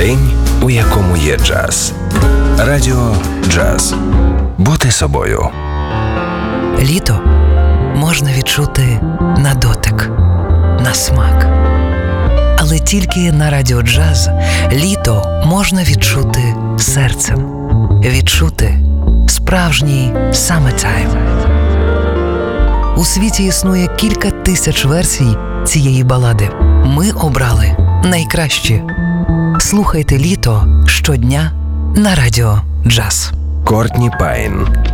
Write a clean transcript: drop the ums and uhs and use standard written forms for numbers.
День, у якому є джаз. Радіо Джаз. Бути собою. Літо можна відчути на дотик, на смак. Але тільки на Радіо Джаз літо можна відчути серцем. Відчути справжній summertime. У світі існує кілька тисяч версій цієї балади. Ми обрали найкращі. Слухайте літо щодня на Радіо Джаз. Кортні Пайн.